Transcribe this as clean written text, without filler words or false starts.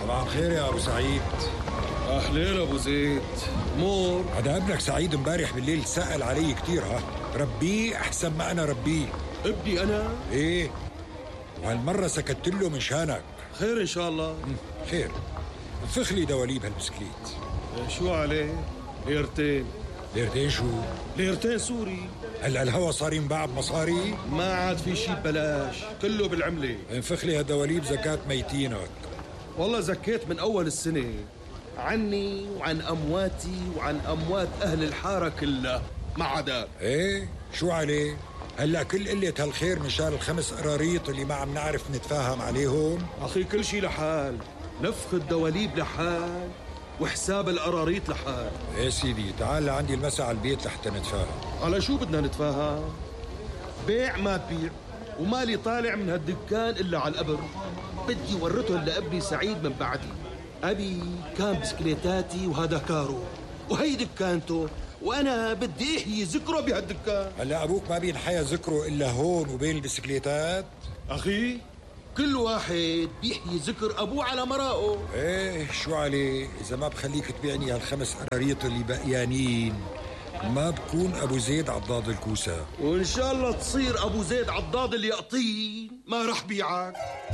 صباح الخير يا ابو سعيد. اهلين ابو زيد. مور هذا ابنك سعيد امبارح بالليل سأل علي كتير. ربيه احسن ما انا ربيه. ابني انا؟ ايه، وهالمرة سكت له من شانك. خير ان شاء الله. خير. انفخ لي دواليب هالبسكليت. شو عليه؟ ليرتين. ليرتين شو؟ ليرتين سوري. هلا الهوا صار ينباع بمصاري؟ ما عاد في شي ببلاش، كله بالعملة. انفخ لي هالدواليب زكاة ميتينك. والله زكيت من اول السنة، عني وعن امواتي وعن اموات اهل الحارة كلها ما عدا. ايه شو عليه؟ هلا كل قلة هالخير مشان الخمس قراريط اللي ما عم نعرف نتفاهم عليهم. اخي كل شي لحال، نفخ الدواليب لحال وحساب القراريط لحال. ايه سيدي، تعال لعندي المساء على البيت لحتى نتفاهم. على شو بدنا نتفاهم؟ بيع ما تبيع، ومالي طالع من هالدكان إلا على القبر. بدي ورثهم لأبني سعيد من بعدي. أبي كان بسكليتاتي وهذا كارو، وهي دكانته، وأنا بدي أحيي ذكره بهالدكان. هلا أبوك ما بينحيا ذكره إلا هون وبين البسكليتات؟ أخي كل واحد بيحيي ذكر أبوه على مرائه. ايه شو عليه؟ إذا ما بخليك تبيعني هالخمس قراريط اللي بقيانين ما بكون أبو زيد عضاض الكوسة. وإن شاء الله تصير أبو زيد عضاض اليقطين، ما رح بيعك.